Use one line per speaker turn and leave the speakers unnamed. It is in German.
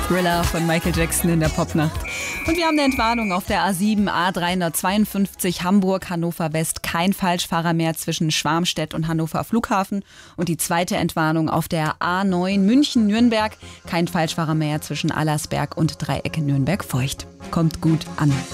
Thriller von Michael Jackson in der Popnacht. Und wir haben eine Entwarnung auf der A7, A352 Hamburg, Hannover West. Kein Falschfahrer mehr zwischen Schwarmstedt und Hannover Flughafen. Und die zweite Entwarnung auf der A9 München-Nürnberg. Kein Falschfahrer mehr zwischen Allersberg und Dreieck Nürnberg-Feucht. Kommt gut an.